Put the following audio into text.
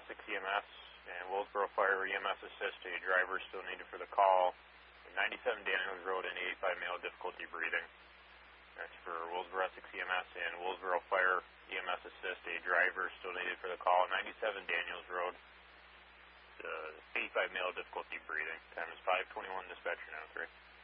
Essex EMS and Willsboro Fire EMS assist. A driver still needed for the call. 97 Daniels Road and 85 male difficulty breathing. That's for Willsboro Essex EMS and Willsboro Fire EMS assist. A driver still needed for the call. 97 Daniels Road. 85 male difficulty breathing. Time is 5:21. Dispatcher now 3.